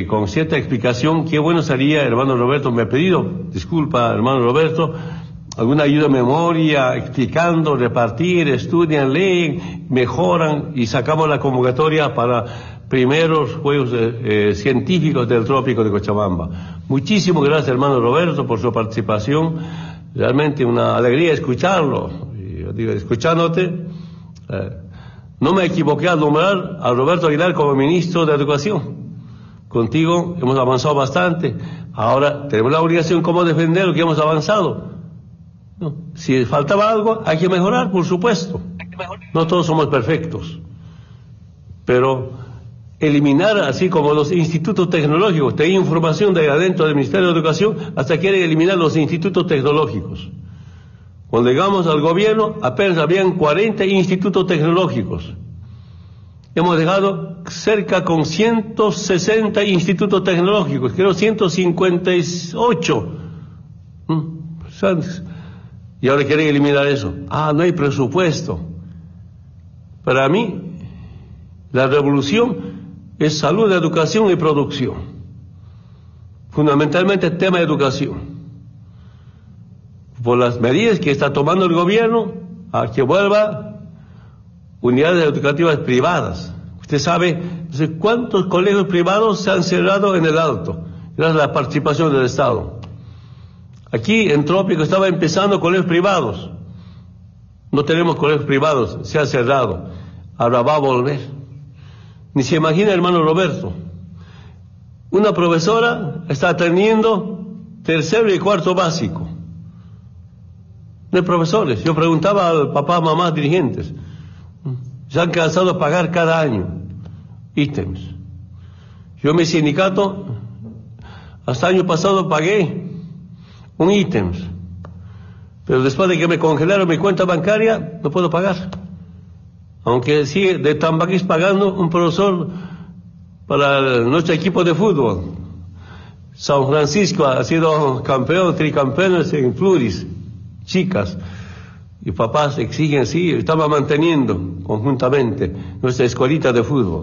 con cierta explicación, qué bueno sería, hermano Roberto, me ha pedido, disculpa, hermano Roberto, alguna ayuda de memoria, explicando, repartir, estudian, leen, mejoran y sacamos la convocatoria para primeros Juegos Científicos del Trópico de Cochabamba. Muchísimas gracias, hermano Roberto, por su participación. Realmente una alegría escucharlo. Y yo digo, escuchándote, no me equivoqué al nombrar a Roberto Aguilar como ministro de Educación. Contigo hemos avanzado bastante. Ahora tenemos la obligación cómo defender lo que hemos avanzado. No, si faltaba algo, hay que mejorar, por supuesto. No todos somos perfectos. Pero eliminar, así como los institutos tecnológicos, te información de adentro del Ministerio de Educación, hasta quieren eliminar los institutos tecnológicos. Cuando llegamos al gobierno, apenas habían 40 institutos tecnológicos. Hemos dejado cerca con 160 institutos tecnológicos, creo 158. Y ahora quieren eliminar eso. No hay presupuesto. Para mí, la revolución es salud, educación y producción. Fundamentalmente el tema de educación. Por las medidas que está tomando el gobierno, a que vuelva unidades educativas privadas. Usted sabe cuántos colegios privados se han cerrado en el Alto, gracias a la participación del Estado. Aquí en Trópico estaba empezando colegios privados. No tenemos colegios privados, se ha cerrado. Ahora va a volver. Ni se imagina, hermano Roberto. Una profesora está atendiendo tercero y cuarto básico. No hay profesores. Yo preguntaba al papá, mamá, dirigentes. Se han cansado de pagar cada año ítems. Yo en mi sindicato, hasta el año pasado pagué un ítem. Pero después de que me congelaron mi cuenta bancaria, no puedo pagar. Aunque sigue de Tambaquís pagando un profesor para nuestro equipo de fútbol. San Francisco ha sido campeón, tricampeones en pluris, chicas. Y papás exigen, sí, estamos manteniendo conjuntamente nuestra escuelita de fútbol.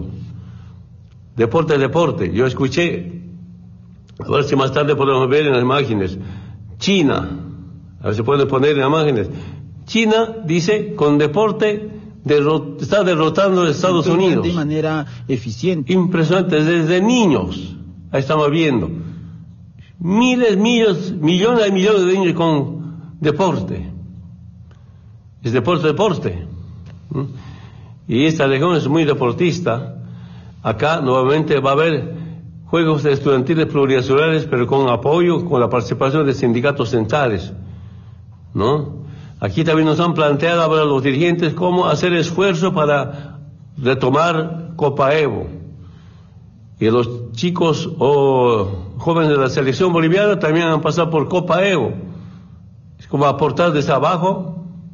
Deporte. Yo escuché, a ver si más tarde podemos ver en las imágenes, China, a ver si pueden poner en las imágenes. China dice, con deporte, está derrotando a Estados Unidos. De manera eficiente. Impresionante, desde niños, ahí estamos viendo. Millones de niños con deporte. Es deporte. Y esta región es muy deportista. Acá nuevamente va a haber juegos estudiantiles plurinacionales, pero con apoyo, con la participación de sindicatos centrales, ¿no? Aquí también nos han planteado ahora los dirigentes cómo hacer esfuerzo para retomar Copa Evo. Y los chicos o jóvenes de la selección boliviana también han pasado por Copa Evo. Es como aportar desde abajo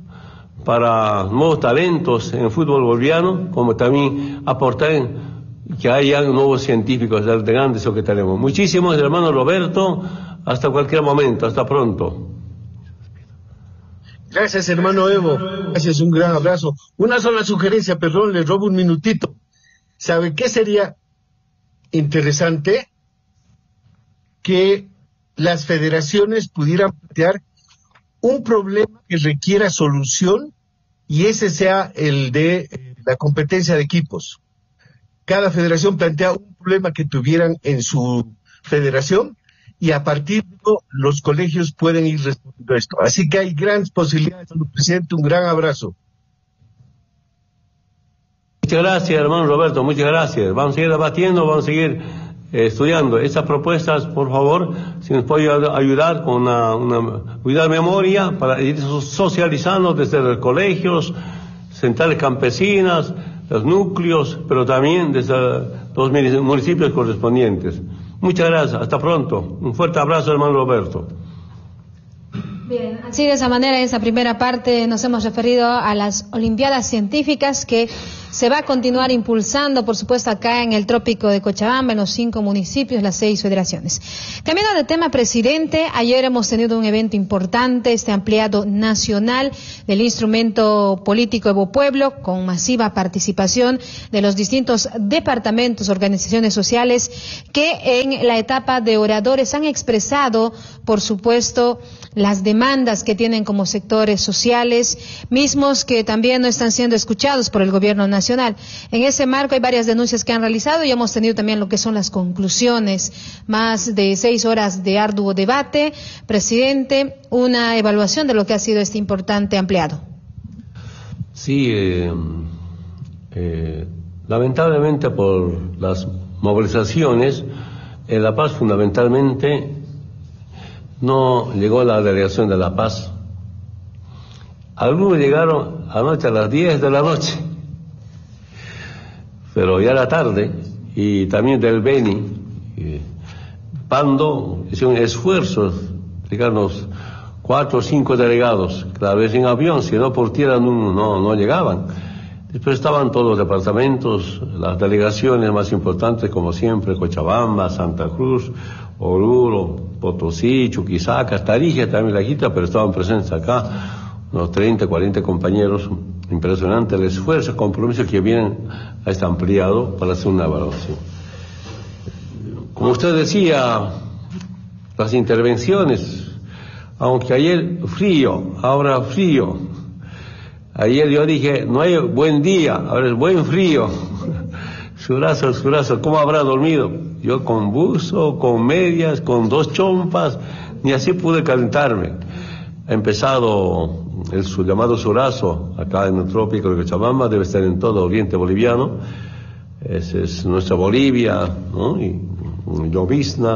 para nuevos talentos en el fútbol boliviano, como también aportar que haya nuevos científicos de grandes que tenemos. Muchísimos, hermano Roberto, hasta cualquier momento, hasta pronto. Gracias, hermano Evo. Gracias, un gran abrazo. Una sola sugerencia, perdón, le robo un minutito. ¿Sabe qué sería interesante? Que las federaciones pudieran plantear un problema que requiera solución y ese sea el de la competencia de equipos. Cada federación plantea un problema que tuvieran en su federación y a partir de eso los colegios pueden ir respondiendo esto. Así que hay grandes posibilidades, señor presidente, un gran abrazo. Muchas gracias, hermano Roberto, muchas gracias. Vamos a seguir debatiendo, vamos a seguir estudiando estas propuestas. Por favor, si nos puede ayudar con una unidad de memoria para ir socializando desde los colegios, centrales campesinas, los núcleos, pero también desde los municipios correspondientes. Muchas gracias, hasta pronto. Un fuerte abrazo, hermano Roberto. Bien, así de esa manera, en esa primera parte nos hemos referido a las Olimpiadas Científicas que se va a continuar impulsando, por supuesto, acá en el trópico de Cochabamba, en los 5 municipios, las 6 federaciones. Cambiando de tema, presidente, ayer hemos tenido un evento importante, este ampliado nacional del instrumento político Evo Pueblo, con masiva participación de los distintos departamentos, organizaciones sociales, que en la etapa de oradores han expresado, por supuesto, las demandas que tienen como sectores sociales, mismos que también no están siendo escuchados por el gobierno nacional. En ese marco hay varias denuncias que han realizado y hemos tenido también lo que son las conclusiones, más de 6 horas de arduo debate. Presidente, una evaluación de lo que ha sido este importante ampliado. Sí, lamentablemente por las movilizaciones, en La Paz fundamentalmente no llegó la delegación de La Paz. Algunos llegaron anoche a las 10 de la noche, pero ya era tarde, y también del Beni, Pando, hicieron esfuerzos, digamos, 4 o 5 delegados, cada vez en avión, si no por tierra no llegaban. Después estaban todos los departamentos, las delegaciones más importantes, como siempre, Cochabamba, Santa Cruz, Oruro, Potosí, Chuquisaca, Tarija, también La Quita, pero estaban presentes acá, unos 30, 40 compañeros. Impresionante el esfuerzo, el compromiso que vienen a este ampliado para hacer una evaluación. Como usted decía, las intervenciones, aunque ayer frío, ahora frío. Ayer yo dije, no hay buen día, ahora es buen frío. Surazo, ¿cómo habrá dormido? Yo con buzo, con medias, con 2 chompas, ni así pude calentarme. Ha empezado su llamado surazo, acá en el trópico de Cochabamba, debe estar en todo oriente boliviano. Esa es nuestra Bolivia, ¿no? Y llovizna.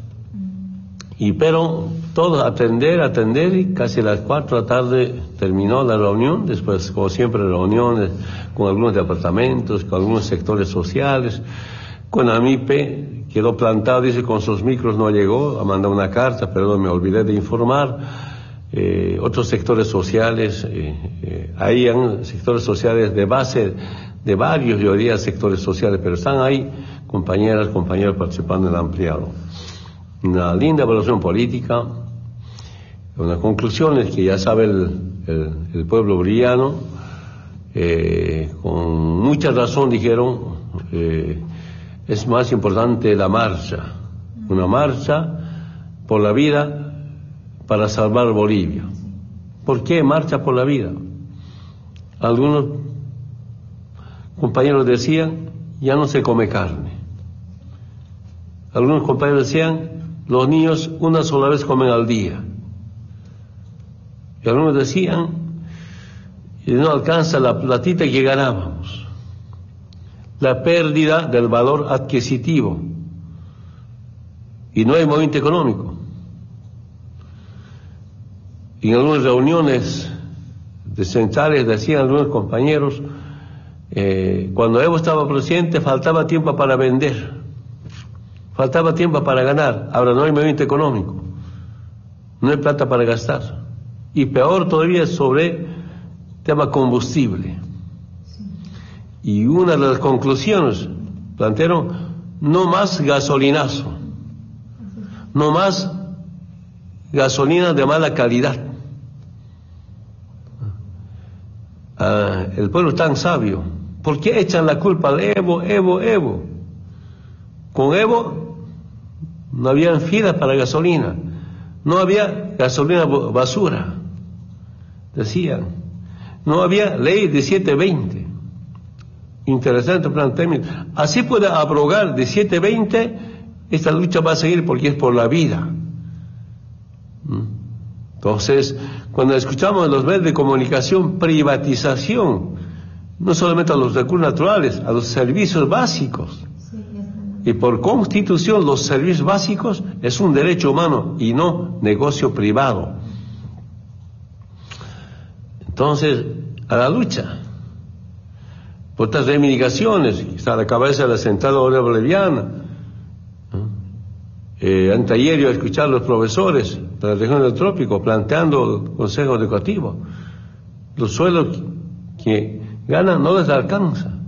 Pero todos atender, y casi a las 4 de la tarde terminó la reunión. Después, como siempre, reuniones con algunos departamentos, con algunos sectores sociales, con AMIPE, quedó plantado, dice, con sus micros no llegó, ha mandado una carta, perdón, me olvidé de informar. Otros sectores sociales, ahí han sectores sociales de base de varios, yo diría, sectores sociales, pero están ahí compañeros participando en el ampliado. Una linda evaluación política, unas conclusiones que ya sabe el pueblo boliviano, con mucha razón dijeron, es más importante la marcha, una marcha por la vida para salvar Bolivia. ¿Por qué marcha por la vida? Algunos compañeros decían, ya no se come carne. Algunos compañeros decían, los niños una sola vez comen al día. Y algunos decían, no alcanza la platita que ganábamos. La pérdida del valor adquisitivo. Y no hay movimiento económico. En algunas reuniones de centrales decían algunos compañeros, cuando Evo estaba presidente faltaba tiempo para vender, faltaba tiempo para ganar, ahora no hay movimiento económico, no hay plata para gastar, y peor todavía sobre tema combustible. Y una de las conclusiones plantearon, no más gasolinazo, no más gasolina de mala calidad. El pueblo es tan sabio. ¿Por qué echan la culpa al Evo? Con Evo no había filas para gasolina, no había gasolina basura, decían, no había ley de 720. Interesante planteamiento. Así puede abrogar de 720, esta lucha va a seguir porque es por la vida. Entonces, cuando escuchamos en los medios de comunicación privatización, no solamente a los recursos naturales, a los servicios básicos. Y por constitución los servicios básicos es un derecho humano y no negocio privado. Entonces, a la lucha por estas reivindicaciones, está a la cabeza de la Central Obrera Boliviana. Anteayer yo escuchar a los profesores de la región del trópico planteando el consejo educativo. Los sueldos que ganan no les alcanza.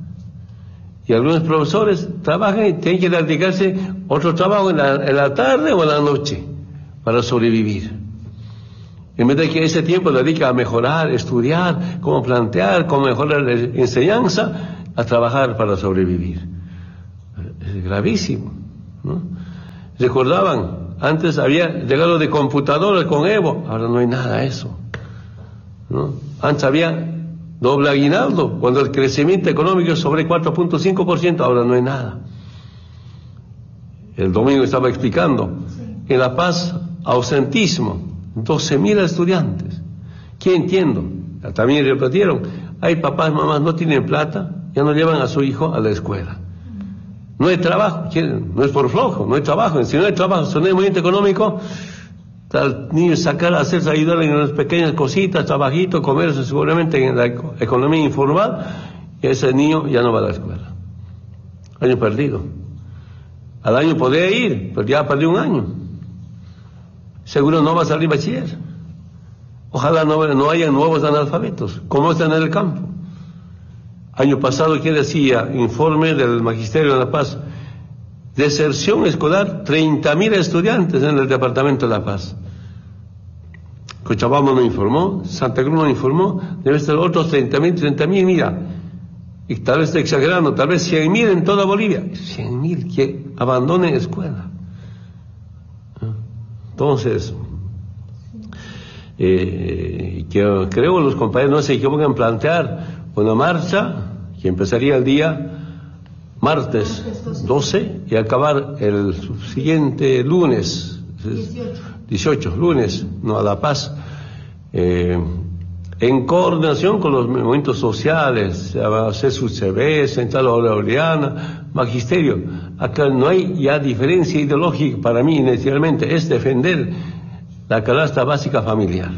Y algunos profesores trabajan y tienen que dedicarse a otro trabajo en la tarde o en la noche para sobrevivir. En vez de que ese tiempo dedica a mejorar, estudiar, cómo plantear, cómo mejorar la enseñanza, a trabajar para sobrevivir. Es gravísimo, ¿no? Recordaban, antes había llegado de computadoras con Evo, ahora no hay nada de eso, ¿no? Antes había doble aguinaldo, cuando el crecimiento económico es sobre 4.5%, ahora no hay nada. El domingo estaba explicando, en La Paz, ausentismo, 12.000 estudiantes. ¿Qué entiendo? También repitieron, hay papás, mamás, no tienen plata, ya no llevan a su hijo a la escuela. No hay trabajo, no es por flojo, no hay trabajo. Si no hay trabajo, si no hay movimiento económico, al niño sacar, hacerse ayudar en las pequeñas cositas, trabajitos, comerse seguramente en la economía informal, y ese niño ya no va a la escuela. Año perdido. Al año podría ir, pero ya perdió un año. Seguro no va a salir bachiller. Ojalá no haya nuevos analfabetos, como están en el campo. Año pasado, ¿qué decía? Informe del Magisterio de La Paz. Deserción escolar, 30.000 estudiantes en el departamento de La Paz. Cochabamba no informó, Santa Cruz no informó, debe ser otros 30.000, mira. Y tal vez estoy exagerando, tal vez 100.000 en toda Bolivia. 100.000 que abandonen escuela. Entonces, que creo que los compañeros no se equivocan en plantear una marcha que empezaría el día martes 12 y acabar el siguiente lunes 18 lunes, no, a La Paz, en coordinación con los movimientos sociales, CSUCB, Central Bolivariana, Magisterio. Acá no hay ya diferencia ideológica para mí inicialmente, es defender la canasta básica familiar,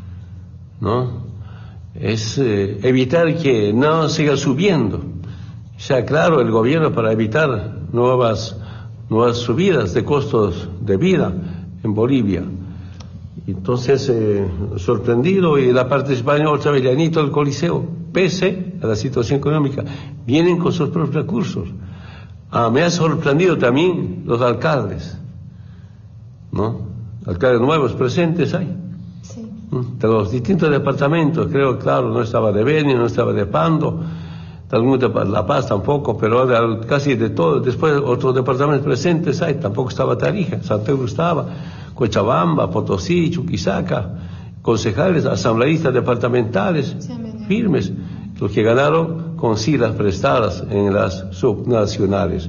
¿no? Es evitar que no siga subiendo. O sea, claro, el gobierno para evitar nuevas subidas de costos de vida en Bolivia. Entonces, sorprendido, y la participación otra vez llanito del Coliseo, pese a la situación económica, vienen con sus propios recursos. Me ha sorprendido también los alcaldes, ¿no? Alcaldes nuevos presentes hay. Sí. De los distintos departamentos, creo, claro, no estaba de Beni, no estaba de Pando, de La Paz tampoco, pero casi de todo. Después otros departamentos presentes hay, tampoco estaba Tarija, Santa Cruz estaba, Cochabamba, Potosí, Chuquisaca, concejales, asambleístas departamentales, firmes, los que ganaron con siglas prestadas en las subnacionales.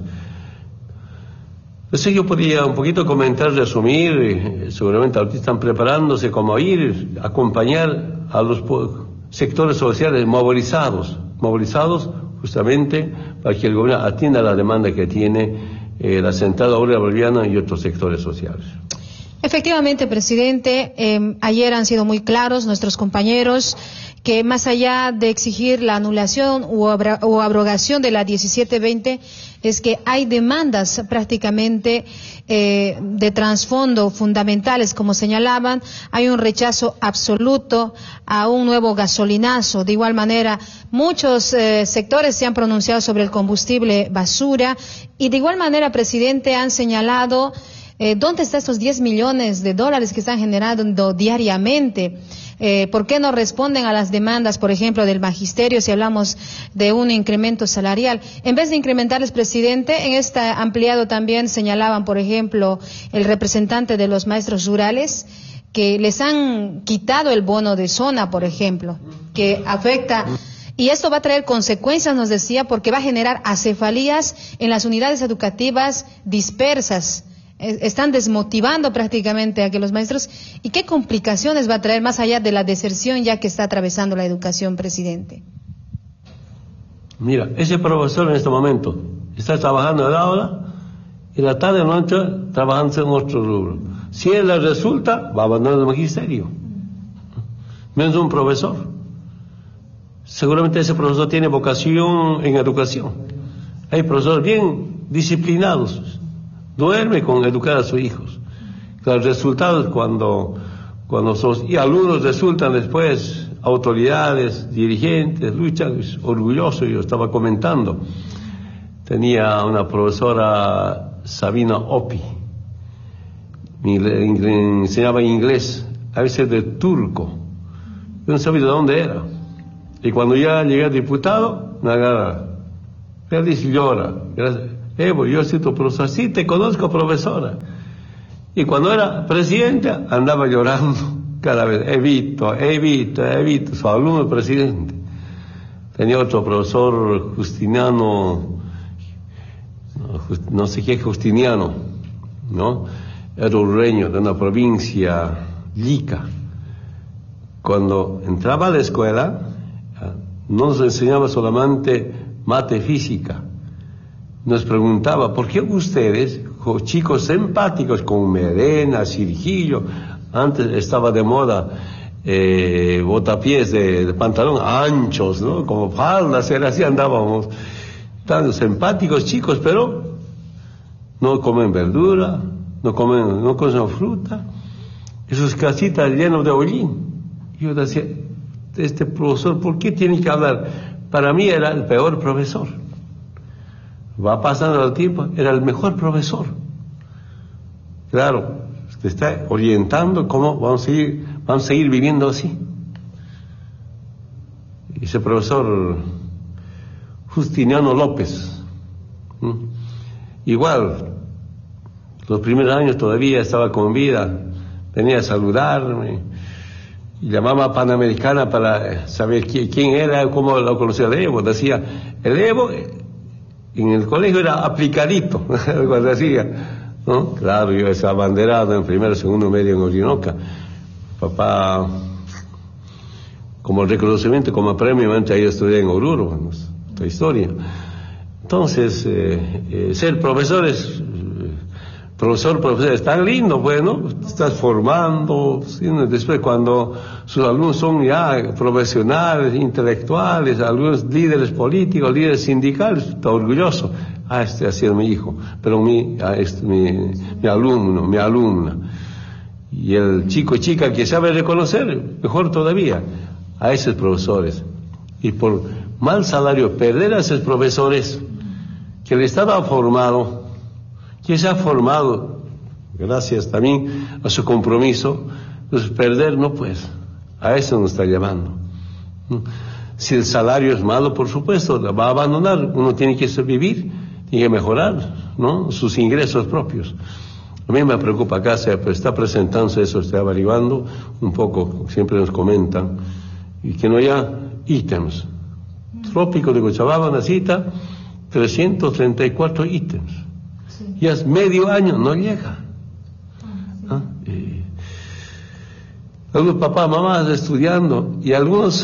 Entonces yo podría un poquito comentar, resumir, seguramente ahorita están preparándose como ir, acompañar a los sectores sociales movilizados justamente para que el gobierno atienda la demanda que tiene la Central Obrera Boliviana y otros sectores sociales. Efectivamente, presidente, ayer han sido muy claros nuestros compañeros que más allá de exigir la anulación o abrogación de la 1720, es que hay demandas prácticamente de trasfondo fundamentales, como señalaban. Hay un rechazo absoluto a un nuevo gasolinazo. De igual manera, muchos sectores se han pronunciado sobre el combustible basura y de igual manera, presidente, han señalado ¿dónde están estos 10 millones de dólares que están generando diariamente? ¿Por qué no responden a las demandas, por ejemplo, del magisterio si hablamos de un incremento salarial? En vez de incrementarles, presidente, en este ampliado también señalaban, por ejemplo, el representante de los maestros rurales, que les han quitado el bono de zona, por ejemplo, que afecta. Y esto va a traer consecuencias, nos decía, porque va a generar acefalías en las unidades educativas dispersas. Están desmotivando prácticamente a que los maestros. ¿Y qué complicaciones va a traer más allá de la deserción ya que está atravesando la educación, presidente? Mira, ese profesor en este momento está trabajando en el aula y la tarde o noche trabajando en otro rubro. Si él le resulta, va a abandonar el magisterio. Menos un profesor. Seguramente ese profesor tiene vocación en educación. Hay profesores bien disciplinados. Duerme con educar a sus hijos. Los resultados cuando y alumnos resultan después autoridades, dirigentes, luchan, orgullosos, yo estaba comentando. tenía una profesora, Sabina Opi, me enseñaba inglés, a veces de turco, yo no sabía de dónde era, y cuando ya llegué a diputado, me agarra, feliz y llora, Evo, yo soy tu profesora, sí, te conozco, profesora, y cuando era presidenta, andaba llorando cada vez, Evito, su alumno presidente. Tenía otro profesor Justiniano, no sé qué Justiniano, ¿no? Era urreño de una provincia, Lica. Cuando entraba a la escuela, no nos enseñaba solamente mate y física. Nos preguntaba, ¿por qué ustedes, chicos simpáticos con melena, Cirgillo, antes estaba de moda, botapiés de pantalón anchos, ¿no? Como faldas, era así andábamos, tan simpáticos chicos, pero no comen verdura, no comen fruta, y sus casitas llenas de hollín. Yo decía, este profesor, ¿por qué tiene que hablar? Para mí era el peor profesor. Va pasando el tiempo, era el mejor profesor. Claro, te está orientando cómo vamos a seguir viviendo así. Ese profesor Justiniano López, igual, los primeros años todavía estaba con vida, venía a saludarme, y llamaba Panamericana para saber quién era, cómo lo conocía el Evo. Decía, el Evo en el colegio era aplicadito, cuando decía, ¿no? Claro, yo estaba abanderado en primero, segundo medio en Orinoca. Papá, como reconocimiento, como premio, antes ahí estudié en Oruro, nuestra historia. Entonces, ser profesor es tan lindo, pues, ¿no? Estás formando, ¿sí? Después cuando sus alumnos son ya profesionales, intelectuales, algunos líderes políticos, líderes sindicales, está orgulloso. Este ha sido mi hijo, pero mi alumno, mi alumna. Y el chico y chica que sabe reconocer, mejor todavía, a esos profesores. Y por mal salario, perder a esos profesores que el Estado ha formado, que se ha formado, gracias también a su compromiso, pues perder no, pues, a eso nos está llamando. Si el salario es malo, por supuesto, la va a abandonar, uno tiene que sobrevivir, tiene que mejorar, ¿no? Sus ingresos propios. A mí me preocupa acá, se está presentándose eso, está averiguando un poco, siempre nos comentan, y que no haya ítems. Trópico de Cochabamba, una cita, 334 ítems. Ya es medio año, no llega. ¿Ah? Algunos papás, mamás estudiando, y algunos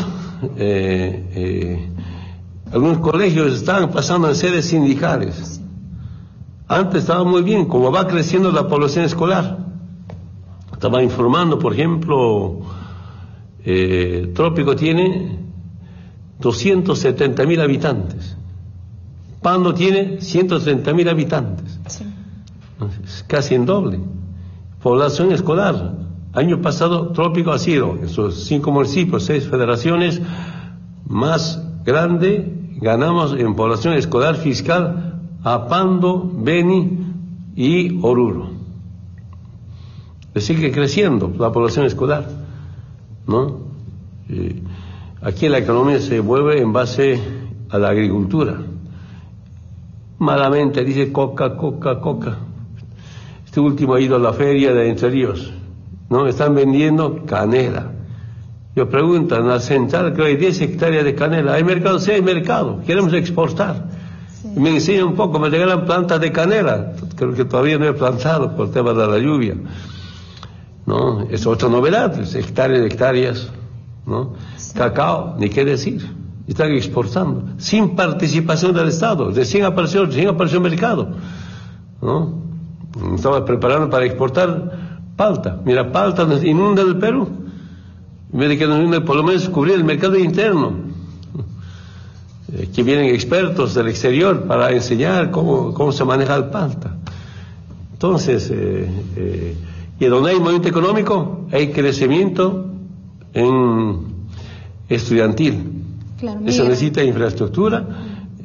colegios están pasando en sedes sindicales. Antes estaba muy bien, como va creciendo la población escolar. Estaba informando, por ejemplo, Trópico tiene 270.000 habitantes. Pando tiene 130.000 habitantes. Sí. Es casi en doble. Población escolar. Año pasado Trópico ha sido, en sus 5 municipios, 6 federaciones, más grande, ganamos en población escolar fiscal a Pando, Beni y Oruro. Sigue creciendo la población escolar, ¿no? Aquí la economía se mueve en base a la agricultura. Malamente dice coca. Este último ha ido a la feria de Entre Ríos, ¿no? Están vendiendo canela. Yo pregunto, en la central creo que hay 10 hectáreas de canela. ¿Hay mercado? Sí, hay mercado. Queremos exportar. Sí. Me enseñan un poco, me regalan plantas de canela. Creo que todavía no he plantado por el tema de la lluvia, ¿no? Es otra novedad, es hectáreas, ¿no? Sí. Cacao, ni qué decir. Están exportando, sin participación del Estado. Recién apareció el mercado, ¿no? Estaba preparando para exportar palta. Mira, palta nos inunda el Perú. En vez de que nos inunde, por lo menos cubrir el mercado interno. Que vienen expertos del exterior para enseñar cómo se maneja el palta. Entonces, y donde hay movimiento económico, hay crecimiento en estudiantil. Claro, eso necesita infraestructura,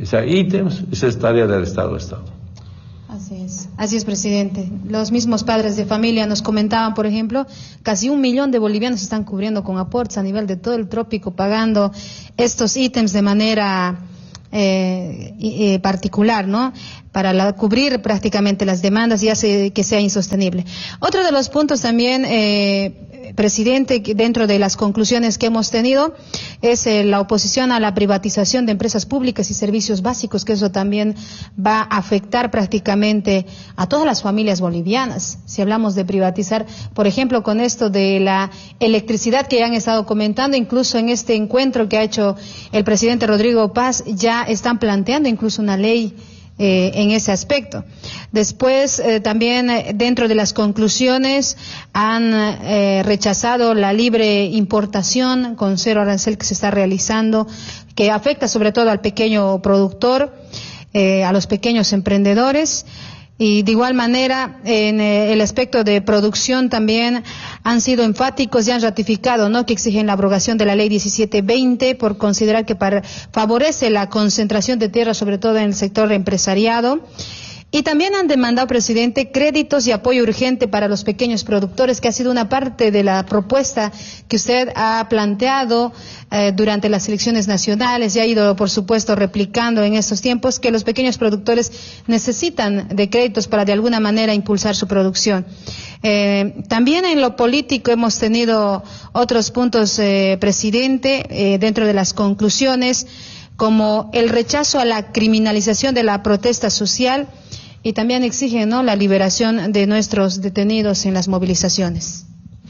Esos ítems, esa es tarea del Estado. Así es, presidente. Los mismos padres de familia nos comentaban, por ejemplo, casi 1 millón de bolivianos están cubriendo con aportes a nivel de todo el trópico, pagando estos ítems de manera particular, ¿no? Para cubrir prácticamente las demandas y hace que sea insostenible. Otro de los puntos también, presidente, dentro de las conclusiones que hemos tenido, es la oposición a la privatización de empresas públicas y servicios básicos, que eso también va a afectar prácticamente a todas las familias bolivianas. Si hablamos de privatizar, por ejemplo, con esto de la electricidad que ya han estado comentando, incluso en este encuentro que ha hecho el presidente Rodrigo Paz, ya están planteando incluso una ley en ese aspecto. Después, también dentro de las conclusiones han rechazado la libre importación con 0 arancel que se está realizando, que afecta sobre todo al pequeño productor, a los pequeños emprendedores. Y de igual manera, en el aspecto de producción también han sido enfáticos y han ratificado, ¿no?, que exigen la abrogación de la ley 1720 por considerar que favorece la concentración de tierra, sobre todo en el sector empresariado. Y también han demandado, presidente, créditos y apoyo urgente para los pequeños productores, que ha sido una parte de la propuesta que usted ha planteado durante las elecciones nacionales y ha ido, por supuesto, replicando en estos tiempos, que los pequeños productores necesitan de créditos para de alguna manera impulsar su producción. También en lo político hemos tenido otros puntos, presidente, dentro de las conclusiones, como el rechazo a la criminalización de la protesta social, y también exigen, ¿no?, la liberación de nuestros detenidos en las movilizaciones.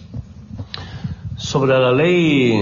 Sobre la ley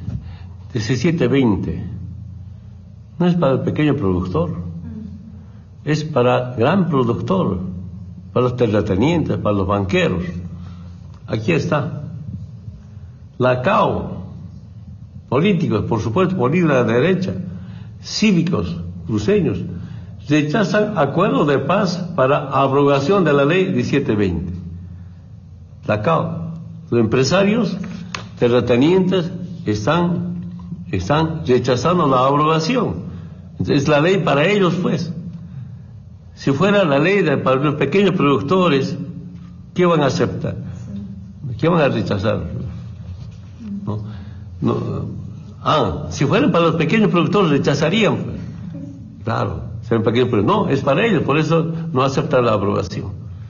1720, no es para el pequeño productor, es para el gran productor, para los terratenientes, para los banqueros. Aquí está. La CAO, políticos, por supuesto, políticos de la derecha, cívicos, cruceños, rechazan acuerdo de paz para abrogación de la ley 1720. La CAO, los empresarios, terratenientes están rechazando la abrogación. Es la ley para ellos, pues. Si fuera la ley para los pequeños productores, ¿qué van a aceptar? ¿Qué van a rechazar? Si fuera para los pequeños productores, rechazarían, pues. Claro. Pero no, es para ellos, por eso no aceptan la aprobación.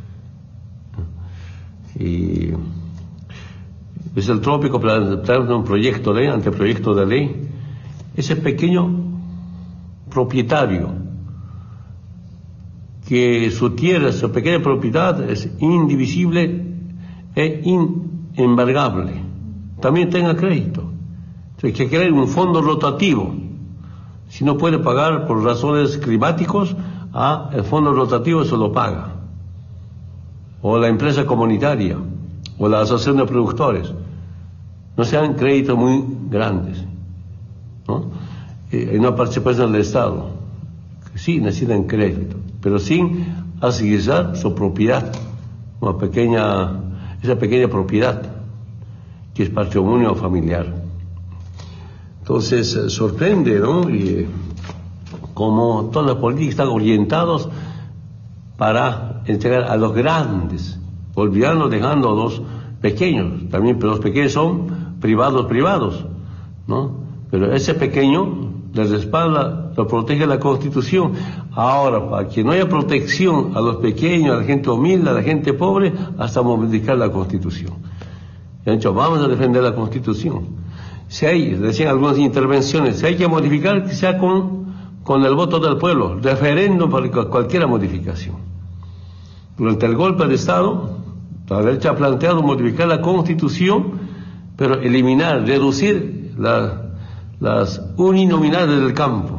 Y es el trópico planteando un proyecto de ley, anteproyecto de ley. Ese pequeño propietario, que su tierra, su pequeña propiedad es indivisible e inembargable, también tenga crédito. Entonces, hay que crear un fondo rotativo. Si no puede pagar por razones climáticos, el fondo rotativo se lo paga. O la empresa comunitaria, o la asociación de productores. No sean créditos muy grandes, ¿no? Hay una participación del Estado, que sí necesitan crédito, pero sin asignar su propiedad, esa pequeña propiedad, que es patrimonio familiar. Entonces, sorprende, ¿no? Y como todas las políticas están orientadas para entregar a los grandes, olvidando, dejando a los pequeños, también, pero los pequeños son privados, ¿no? Pero ese pequeño le respalda, lo protege la Constitución. Ahora, para que no haya protección a los pequeños, a la gente humilde, a la gente pobre, hasta modificar la Constitución. Y han dicho, vamos a defender la Constitución. Si hay, decían algunas intervenciones, si hay que modificar, que sea con el voto del pueblo, referéndum para cualquier modificación. Durante el golpe de Estado, la derecha ha planteado modificar la Constitución, pero eliminar, reducir las uninominales del campo.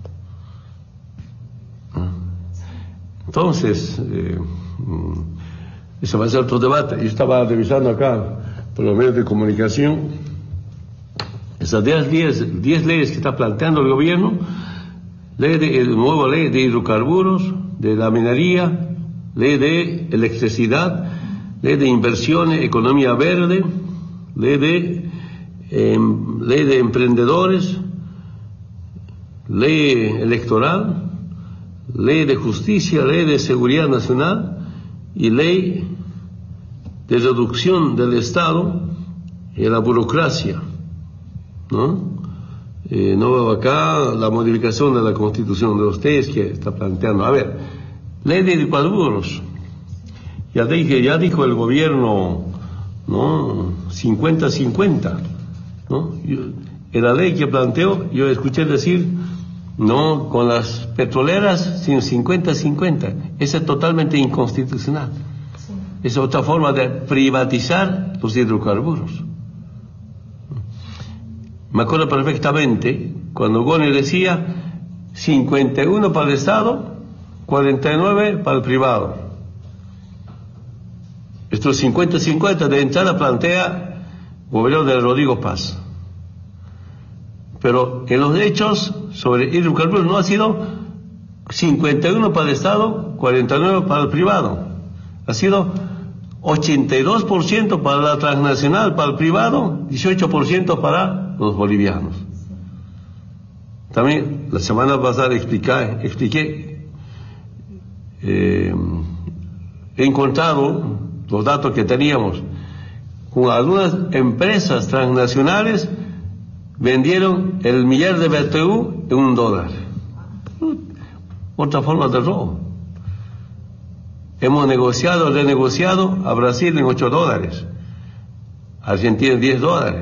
Entonces, ese va a ser otro debate. Yo estaba revisando acá por los medios de comunicación esas 10 leyes que está planteando el gobierno: nueva ley de hidrocarburos, de la minería, ley de electricidad, ley de inversiones, economía verde, ley de emprendedores, ley electoral, ley de justicia, ley de seguridad nacional y ley de reducción del Estado y la burocracia, ¿no? No veo acá la modificación de la Constitución de ustedes que está planteando. A ver, ley de hidrocarburos. Ya dijo el gobierno, ¿no? 50-50, ¿no? En la ley que planteó, yo escuché decir, no, con las petroleras, sin 50-50. Eso es totalmente inconstitucional. Sí. Es otra forma de privatizar los hidrocarburos. Me acuerdo perfectamente cuando Goni decía 51 para el Estado, 49 para el privado. Estos 50-50 de entrada plantea el gobierno de Rodrigo Paz. Pero en los hechos sobre hidrocarburos no ha sido 51 para el Estado, 49 para el privado. Ha sido 82% para la transnacional, para el privado, 18% para los bolivianos. También la semana pasada expliqué, he encontrado los datos que teníamos. Con algunas empresas transnacionales vendieron el millar de BTU en $1. Otra forma de robo. Hemos renegociado a Brasil en $8, Argentina en $10.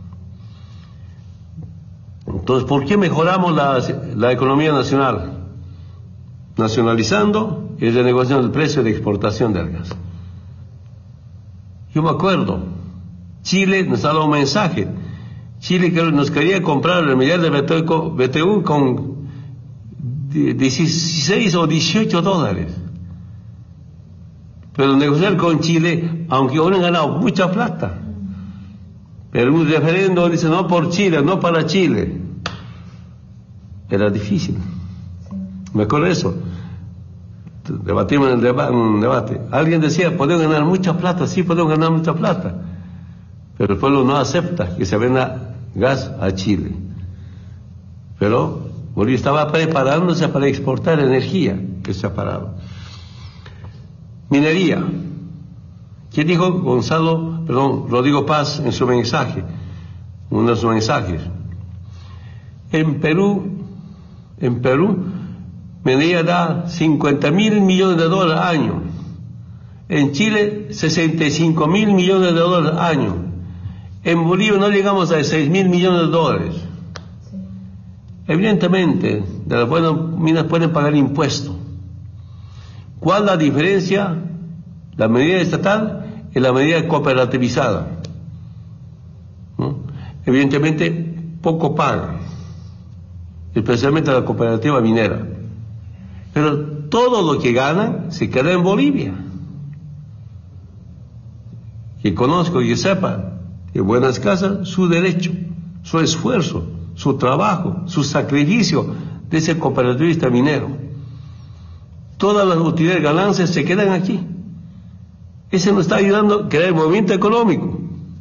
Entonces, ¿por qué mejoramos la economía nacional? Nacionalizando y renegociando el precio de exportación del gas. Yo me acuerdo, Chile nos ha dado un mensaje. Chile nos quería comprar el millar de BTU con 16 o $18. Pero negociar con Chile, aunque hubieran ganado mucha plata, pero un referendo dice no por Chile, no para Chile, era difícil. Me acuerdo de eso. Debatimos en un debate. Alguien decía, podemos ganar mucha plata, sí podemos ganar mucha plata, pero el pueblo no acepta que se venda gas a Chile. Pero Bolivia estaba preparándose para exportar energía, que se ha parado. Minería. ¿Qué dijo Rodrigo Paz en su mensaje? Uno de sus mensajes. En Perú, minería da $50.000 millones al año. En Chile, $65.000 millones al año. En Bolivia no llegamos a $6.000 millones. Sí. Evidentemente, de las buenas minas pueden pagar impuestos. ¿Cuál es la diferencia? La medida estatal y la medida cooperativizada, ¿no? Evidentemente, poco paga, especialmente la cooperativa minera. Pero todo lo que ganan se queda en Bolivia. Que conozco y que sepa, que buenas casas, su derecho, su esfuerzo, su trabajo, su sacrificio de ese cooperativista minero. Todas las utilidades, ganancias se quedan aquí. Ese nos está ayudando a crear movimiento económico.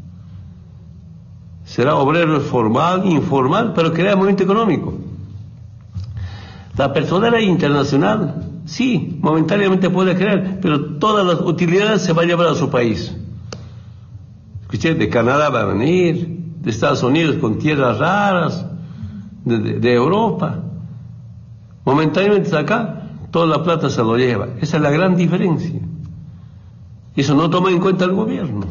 Será obrero formal, informal, pero crea movimiento económico. La petrolera internacional, sí, momentáneamente puede crear, pero todas las utilidades se van a llevar a su país. Escuché, de Canadá va a venir, de Estados Unidos con tierras raras, de Europa. Momentáneamente acá, toda la plata se lo lleva. Esa es la gran diferencia. Eso no toma en cuenta el gobierno.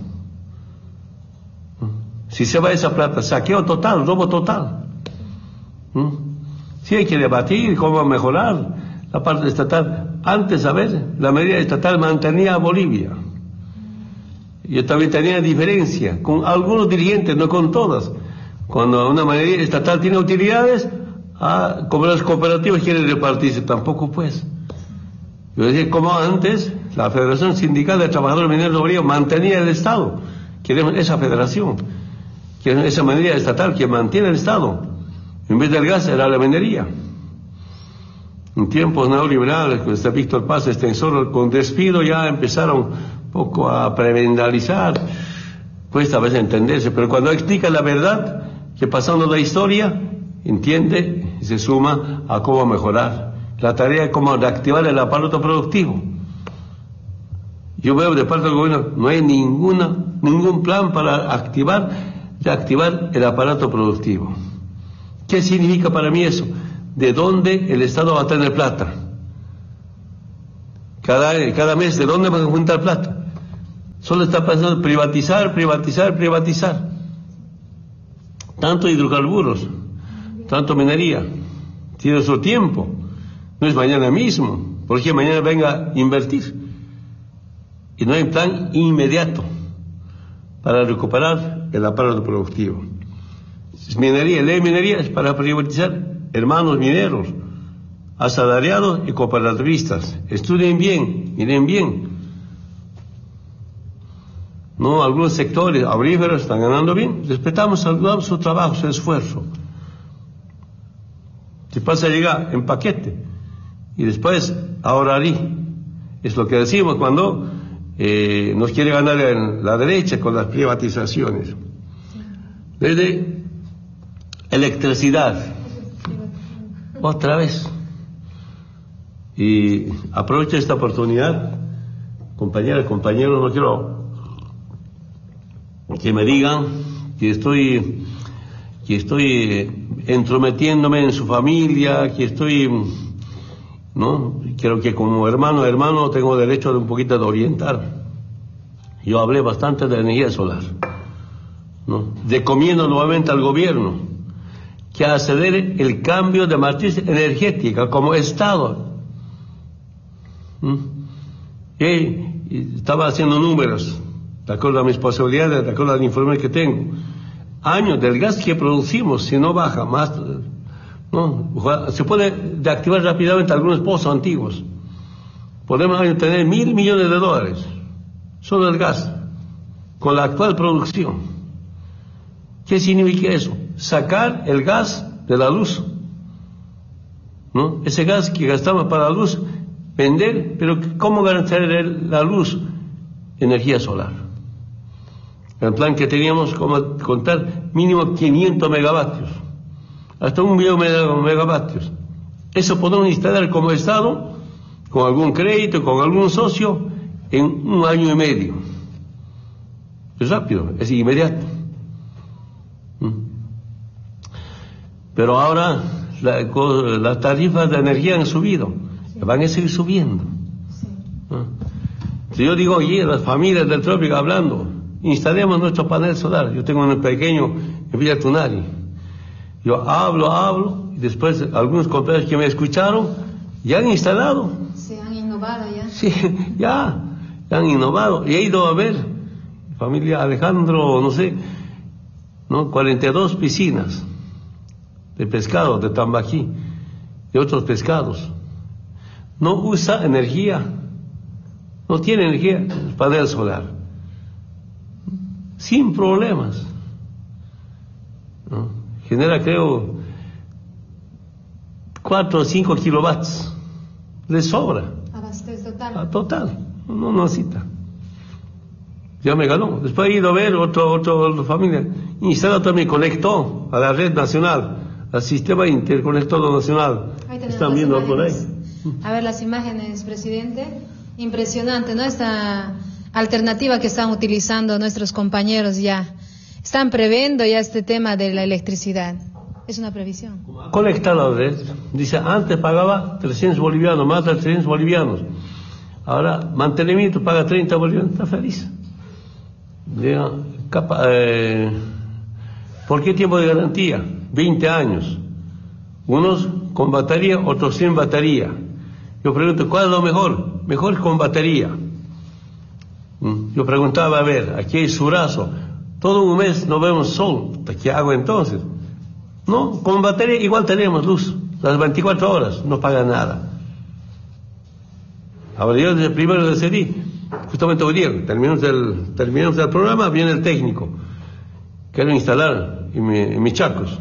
Si se va esa plata, saqueo total, robo total. Sí hay que debatir cómo mejorar la parte estatal. Antes, a ver, la medida estatal mantenía a Bolivia. Yo también tenía diferencia con algunos dirigentes, no con todas. Cuando una medida estatal tiene utilidades, como las cooperativas quieren repartirse, tampoco pues. Yo decía, como antes, la Federación Sindical de Trabajadores Mineros de Bolivia mantenía el Estado. Queremos esa federación, queremos esa medida estatal que mantiene el Estado. En vez del gas era la minería. En tiempos neoliberales, con este Víctor Paz Extensor, con despido ya empezaron un poco a prebendalizar. Cuesta a veces entenderse, pero cuando explica la verdad, que pasando la historia, entiende y se suma a cómo mejorar. La tarea es cómo reactivar el aparato productivo. Yo veo de parte del gobierno, no hay ningún plan para reactivar el aparato productivo. ¿Qué significa para mí eso? ¿De dónde el Estado va a tener plata? Cada mes, ¿de dónde van a juntar plata? Solo está pensando en privatizar. Tanto hidrocarburos, tanto minería. Tiene su tiempo. No es mañana mismo. Porque mañana venga a invertir. Y no hay plan inmediato para recuperar el aparato productivo. Minería, ley de minería es para privatizar hermanos mineros, asalariados y cooperativistas. Estudien bien, miren bien. No, algunos sectores auríferos están ganando bien. Respetamos, saludamos su trabajo, su esfuerzo. Si pasa a llegar en paquete y después ahorrarí. Es lo que decimos cuando nos quiere ganar en la derecha con las privatizaciones. Desde electricidad, otra vez. Y aprovecho esta oportunidad, compañeras, compañeros, no quiero que me digan que estoy entrometiéndome en su familia, que estoy, ¿no? Creo que como hermano tengo derecho de un poquito de orientar. Yo hablé bastante de energía solar, ¿no? Recomiendo nuevamente al gobierno que acelere el cambio de matriz energética como Estado. Estaba haciendo números, de acuerdo a mis posibilidades, de acuerdo al informe que tengo. Años del gas que producimos, si no baja más, ¿no? Se puede reactivar rápidamente algunos pozos antiguos. Podemos tener $1.000 millones solo el gas, con la actual producción. ¿Qué significa eso? Sacar el gas de la luz, ¿no? Ese gas que gastamos para la luz, vender, pero ¿cómo garantizar la luz? Energía solar. El plan que teníamos, como contar mínimo 500 megavatios, hasta 1 millón de megavatios. Eso podemos instalar como Estado, con algún crédito, con algún socio, en 1 año y medio. Es rápido, es inmediato. Pero ahora las tarifas de energía han subido, van a seguir subiendo. Si yo digo, oye, las familias del trópico hablando, instalemos nuestro panel solar. Yo tengo un pequeño en Villa Tunari. Yo hablo, y después algunos compañeros que me escucharon ya han instalado. Se han innovado ya. Sí, ya han innovado. Y he ido a ver, familia Alejandro, no sé, ¿no? 42 piscinas de pescado, de tambaquí, de otros pescados. No usa energía, no tiene energía, el panel solar. Sin problemas, ¿no? Genera, creo, 4 o 5 kilovatios. Le sobra. Abastece total. Total, no necesita. Ya me ganó. Después he ido a ver otra familia. Instalado también, conectó a la red nacional, al sistema interconectado nacional. Están viendo por ahí. A ver las imágenes, presidente. Impresionante, ¿no? Esta alternativa que están utilizando nuestros compañeros ya. Están previendo ya este tema de la electricidad. Es una previsión. Conectar la red. Dice, antes pagaba 300 bolivianos, más de 300 bolivianos. Ahora, mantenimiento paga 30 bolivianos. Está feliz. ¿Por qué tiempo de garantía? 20 años. Unos con batería, otros sin batería. Yo pregunto, ¿cuál es lo mejor? Mejor con batería. Yo preguntaba, a ver, aquí hay Surazo, todo un mes no vemos sol, ¿qué hago entonces? No, con batería igual tenemos luz, las 24 horas, no paga nada. Ahora yo desde el primero decidí, justamente hoy día, terminamos el programa, viene el técnico, quiero instalar en mis chacos.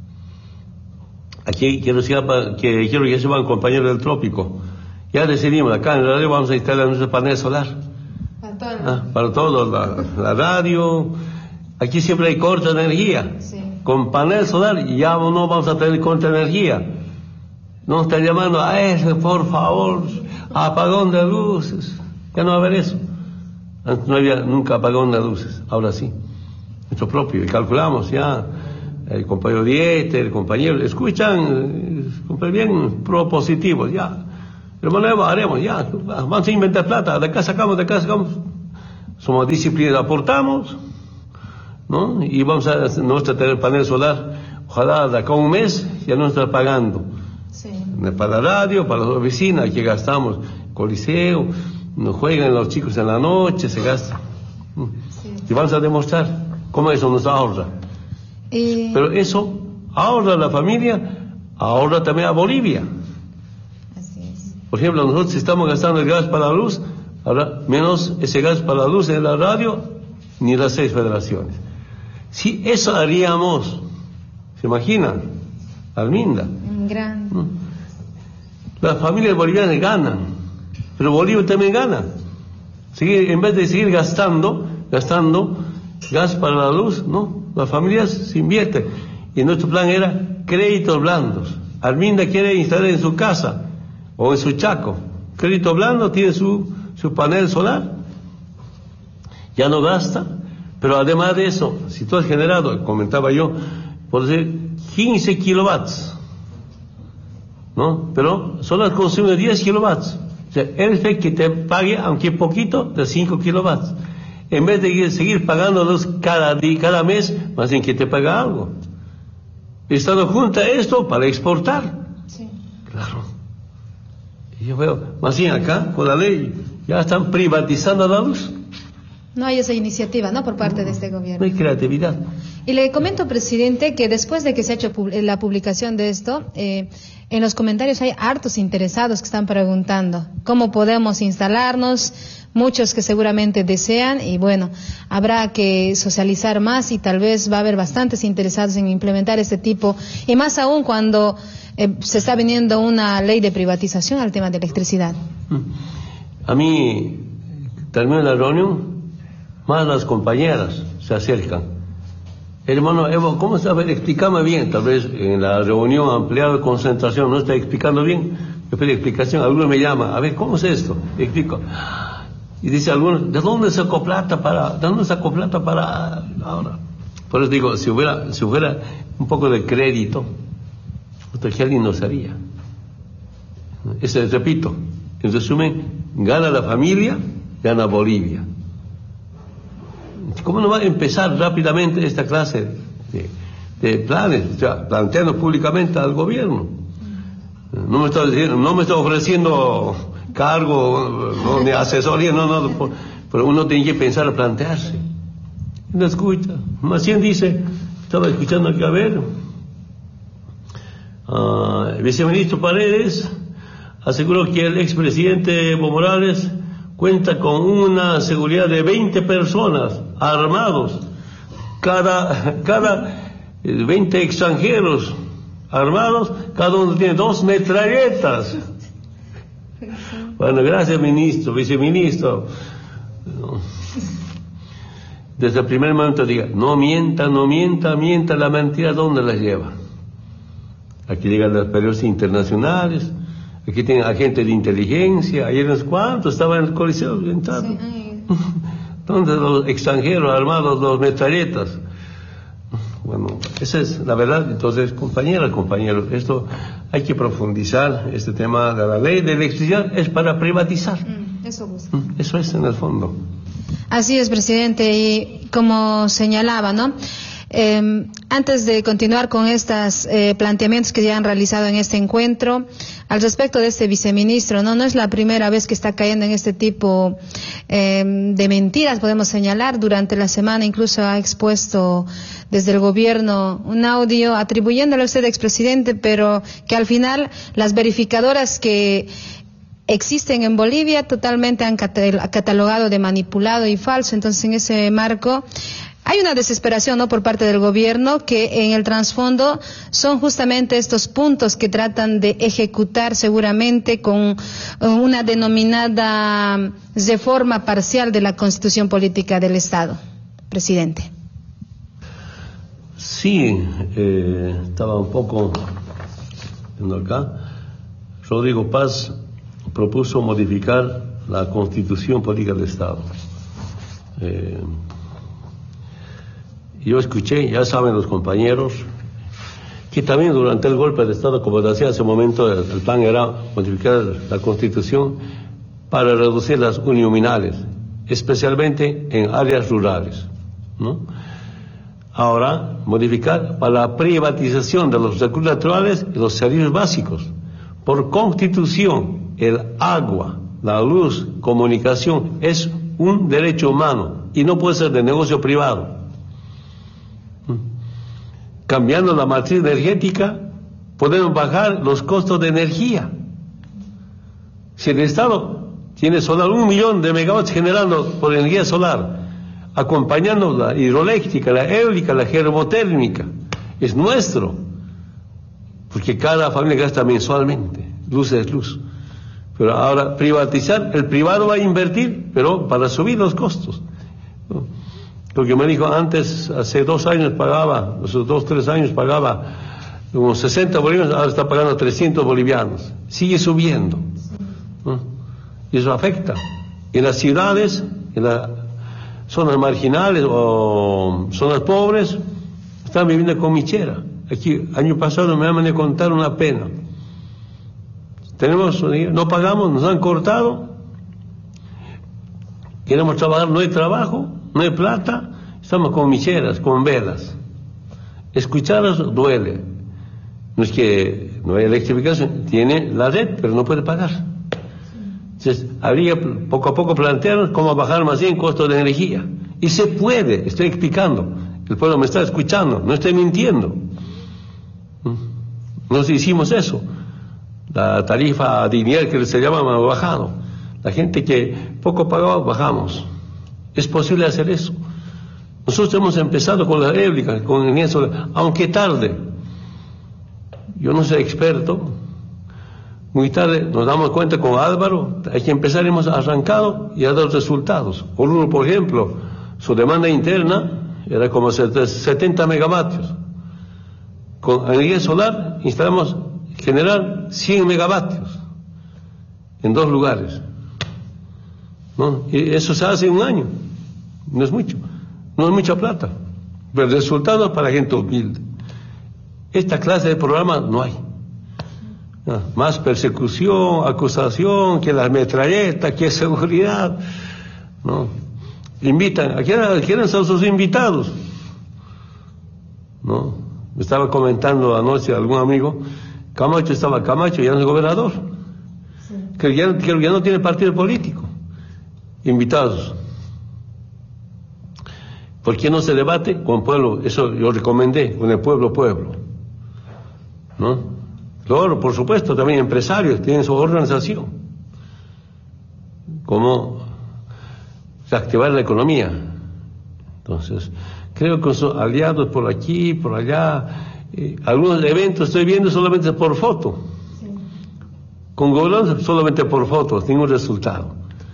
Aquí quiero que se van compañeros del trópico. Ya decidimos, acá en la radio vamos a instalar nuestro panel solar. Para todo, la radio. Aquí siempre hay corte de energía. Sí. con panel solar ya no vamos a tener contraenergía. No están llamando a ese, por favor, apagón de luces. Ya no va a haber eso. Antes no había nunca apagón de luces, ahora sí. Nuestro propio, y calculamos ya, el compañero Dieter, el compañero, escuchan, bien propositivos, ya. Hermano Evo, haremos, ya, vamos a inventar plata, de acá sacamos. Somos disciplinados, aportamos, ¿no? Y vamos a tener panel solar, ojalá de acá a un mes ya no está pagando. Sí. Para la radio, para las oficinas, que gastamos, coliseo, nos juegan los chicos en la noche, se gasta. Sí. Y vamos a demostrar cómo eso nos ahorra. Pero eso ahorra a la familia, ahorra también a Bolivia. Así es. Por ejemplo, nosotros estamos gastando el gas para la luz, ahora menos ese gas para la luz en la radio, ni las 6 federaciones. Si eso haríamos, ¿se imaginan? Alminda. Gran. Las familias bolivianas ganan, pero Bolivia también gana. En vez de seguir gastando gas para la luz, no, las familias se invierten. Y nuestro plan era créditos blandos. Alminda quiere instalar en su casa o en su chaco crédito blando, tiene su panel solar, ya no gasta. Pero además de eso, si tú has generado, comentaba yo, por decir 15 kilowatts, ¿no? Pero solo has consumido 10 kilowatts. O sea, eres que te pague, aunque poquito, de 5 kilowatts. En vez de seguir pagándolos cada mes, más bien que te paga algo. Estando junta esto para exportar. Sí. Claro. Y yo veo, más bien acá, con la ley, ya están privatizando la luz. No hay esa iniciativa, ¿no?, por parte de este gobierno. No hay creatividad. Y le comento, presidente, que después de que se ha hecho la publicación de esto, en los comentarios hay hartos interesados que están preguntando cómo podemos instalarnos, muchos que seguramente desean, y bueno, habrá que socializar más y tal vez va a haber bastantes interesados en implementar este tipo, y más aún cuando se está viniendo una ley de privatización al tema de electricidad. A mí, termino la reunión, más las compañeras se acercan. Hermano Evo, ¿cómo está? A ver, explícame bien. Tal vez en la reunión ampliada de concentración no está explicando bien. Yo pido explicación. Algunos me llaman, a ver, ¿cómo es esto? Explico. Y dice algunos, ¿de dónde sacó plata para ahora? Por eso digo, si hubiera un poco de crédito, qué alguien nos haría. Repito, en resumen, gana la familia, gana Bolivia. ¿Cómo no va a empezar rápidamente esta clase de planes? O sea, planteando públicamente al gobierno. No me está ofreciendo cargo, ni asesoría, pero uno tiene que pensar a plantearse. No escucha. Más bien dice, estaba escuchando aquí, a ver, el viceministro Paredes aseguró que el expresidente Evo Morales cuenta con una seguridad de 20 personas armados, cada 20 extranjeros armados, cada uno tiene 2 metralletas. Bueno, gracias ministro, viceministro. Desde el primer momento diga, no mienta, la mentira, ¿dónde la lleva? Aquí llegan los periodistas internacionales, aquí tienen agentes de inteligencia, ayer no sé cuántos estaban en el Coliseo entrando. Sí. ¿Dónde los extranjeros armados, los metralletas? Bueno, esa es la verdad. Entonces, compañeros, esto hay que profundizar. Este tema de la ley de electricidad es para privatizar. Eso es en el fondo. Así es, presidente, y como señalaba, ¿no? Antes de continuar con estos planteamientos que ya han realizado en este encuentro, al respecto de este viceministro, no es la primera vez que está cayendo en este tipo de mentiras, podemos señalar. Durante la semana incluso ha expuesto desde el gobierno un audio atribuyéndole a usted expresidente, pero que al final las verificadoras que existen en Bolivia totalmente han catalogado de manipulado y falso. Entonces, en ese marco hay una desesperación, ¿no?, por parte del gobierno, que en el trasfondo son justamente estos puntos que tratan de ejecutar seguramente con una denominada reforma parcial de la Constitución Política del Estado. Presidente. Sí, estaba un poco viendo acá. Rodrigo Paz propuso modificar la Constitución Política del Estado. Yo escuché, ya saben los compañeros, que también durante el golpe de Estado, como decía hace un momento, el plan era modificar la Constitución para reducir las uninominales, especialmente en áreas rurales, ¿no? Ahora, modificar para la privatización de los recursos naturales y los servicios básicos. Por Constitución, el agua, la luz, comunicación es un derecho humano y no puede ser de negocio privado. Cambiando la matriz energética, podemos bajar los costos de energía. Si el Estado tiene solar 1 millón de megawatts generando por energía solar, acompañando la hidroeléctrica, la eólica, la germotérmica, es nuestro, porque cada familia gasta mensualmente, luz es luz. Pero ahora privatizar, el privado va a invertir, pero para subir los costos, ¿no? Lo que me dijo antes, hace 2 años pagaba, hace 2, 3 años pagaba unos 60 bolivianos, ahora está pagando 300 bolivianos. Sigue subiendo, ¿no? Y eso afecta. En las ciudades, en las zonas marginales o zonas pobres, están viviendo con michera. Aquí, año pasado me van a contar una pena. No pagamos, nos han cortado, queremos trabajar, no hay trabajo, no hay plata, estamos con micheras, con velas. Escucharlos duele. No es que no hay electrificación, tiene la red, pero no puede pagar. Entonces, habría poco a poco plantearnos cómo bajar más bien costos de energía. Y se puede, estoy explicando. El pueblo me está escuchando, no estoy mintiendo. Nos hicimos eso. La tarifa dignidad que se llama ha bajado. La gente que poco pagaba, bajamos. Es posible hacer eso. Nosotros hemos empezado con la eólica, con energía solar, aunque tarde. Yo no soy experto. Muy tarde nos damos cuenta con Álvaro, hay que empezar, hemos arrancado y ha dado resultados. Oruro, por ejemplo, su demanda interna era como 70 megavatios. Con energía solar instalamos generar 100 megavatios en 2 lugares, ¿no? Y eso se hace en 1 año, no es mucho, no es mucha plata, pero resultados para gente humilde. Esta clase de programas no hay. Más persecución, acusación, que las metralletas, que seguridad, ¿no? Invitan, ¿a quiénes son sus invitados? ¿No? Me estaba comentando anoche algún amigo, Camacho ya no es gobernador, sí. que ya no tiene partido político, invitados. ¿Por qué no se debate con el pueblo? Eso yo recomendé, con el pueblo, ¿no? Claro, por supuesto, también empresarios tienen su organización. ¿Cómo reactivar la economía? Entonces, creo que con sus aliados por aquí, por allá, algunos eventos estoy viendo solamente por foto. Sí. Con gobernanza solamente por fotos, ningún resultado.